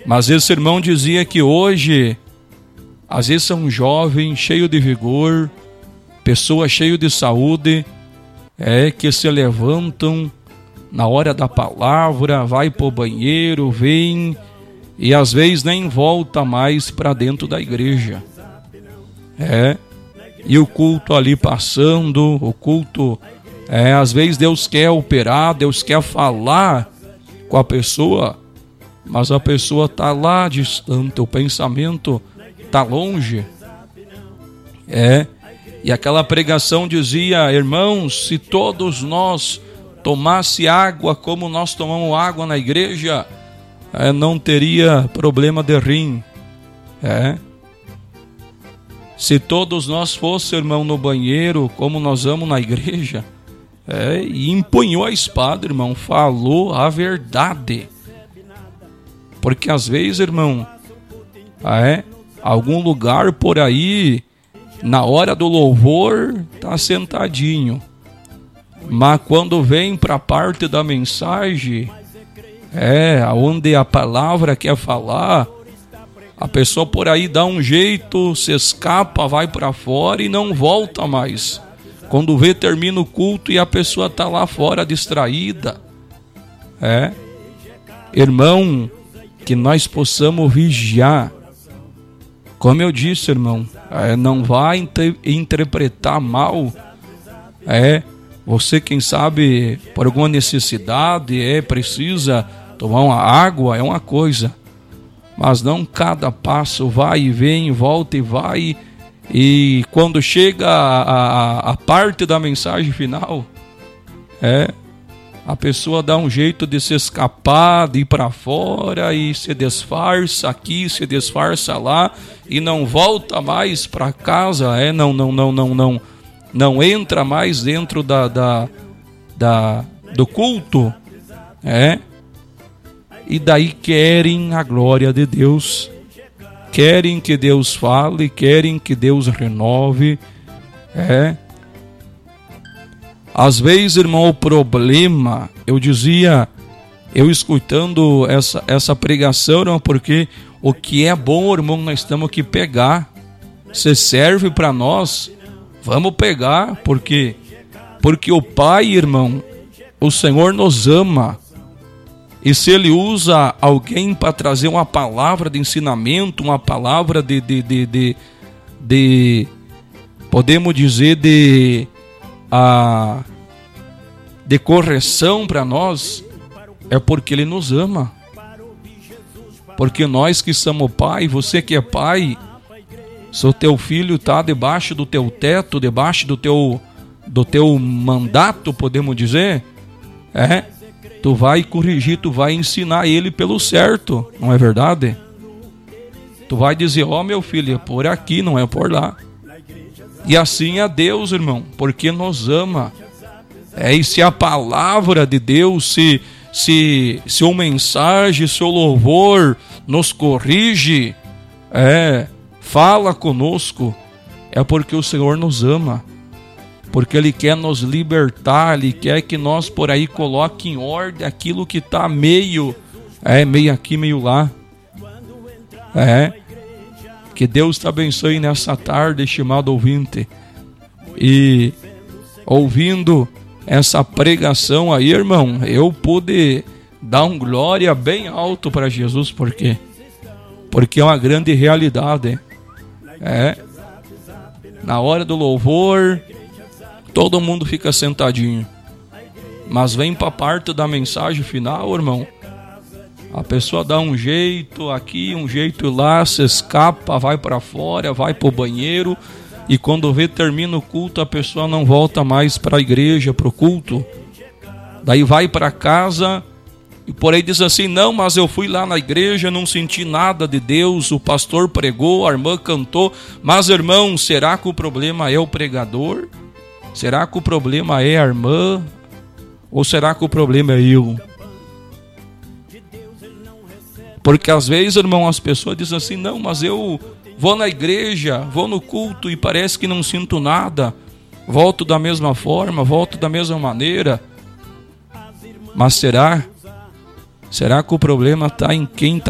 Mas esse irmão dizia que hoje, às vezes são jovens, cheios de vigor, pessoas cheias de saúde, que se levantam na hora da palavra, vai para o banheiro, vem e às vezes nem volta mais para dentro da igreja. E o culto ali passando, o culto, às vezes Deus quer operar, Deus quer falar com a pessoa, mas a pessoa está lá distante, o pensamento está longe. E aquela pregação dizia: irmãos, se todos nós tomasse água como nós tomamos água na igreja, não teria problema de rim. Se todos nós fosse, irmão, no banheiro como nós vamos na igreja, e empunhou a espada, irmão, falou a verdade. Porque às vezes, irmão, algum lugar por aí, na hora do louvor, tá sentadinho. Mas quando vem para a parte da mensagem, onde a palavra quer falar, a pessoa por aí dá um jeito, se escapa, vai para fora e não volta mais. Quando vê, termina o culto e a pessoa está lá fora distraída. Irmão, que nós possamos vigiar. Como eu disse, irmão, não vai interpretar mal. Você, quem sabe, por alguma necessidade, precisa tomar uma água, é uma coisa. Mas não cada passo vai e vem, volta e vai. E quando chega a parte da mensagem final, a pessoa dá um jeito de se escapar, de ir para fora e se disfarça aqui, se disfarça lá e não volta mais para casa, não entra mais dentro do culto, e daí querem a glória de Deus, querem que Deus fale, querem que Deus renove. Às vezes, irmão, o problema, eu dizia, eu escutando essa pregação, irmão, porque o que é bom, irmão, nós temos que pegar. Se serve para nós, vamos pegar, porque o Pai, irmão, o Senhor nos ama. E se Ele usa alguém para trazer uma palavra de ensinamento, uma palavra de podemos dizer, de correção para nós, é porque Ele nos ama. Porque nós que somos pai, você que é pai, se o teu filho está debaixo do teu teto, debaixo do teu mandato, podemos dizer, tu vai corrigir, tu vai ensinar ele pelo certo, não é verdade? Tu vai dizer: meu filho, é por aqui, não é por lá. E assim é Deus, irmão, porque nos ama. E se a palavra de Deus, se o mensagem, se o louvor nos corrige, fala conosco, é porque o Senhor nos ama. Porque Ele quer nos libertar, Ele quer que nós por aí coloque em ordem aquilo que está meio aqui, meio lá. Que Deus te abençoe nessa tarde, estimado ouvinte. E ouvindo essa pregação aí, irmão, eu pude dar um glória bem alto para Jesus. Por quê? Porque é uma grande realidade. Na hora do louvor, todo mundo fica sentadinho. Mas vem para a parte da mensagem final, irmão, a pessoa dá um jeito aqui, um jeito lá, se escapa, vai para fora, vai para o banheiro. E quando vê, termina o culto, a pessoa não volta mais para a igreja, para o culto. Daí vai para casa e por aí diz assim: não, mas eu fui lá na igreja, não senti nada de Deus, o pastor pregou, a irmã cantou. Mas, irmão, será que o problema é o pregador? Será que o problema é a irmã? Ou será que o problema é eu? Porque às vezes, irmão, as pessoas dizem assim: não, mas eu vou na igreja, vou no culto e parece que não sinto nada. Volto da mesma forma, volto da mesma maneira. Mas será que o problema está em quem está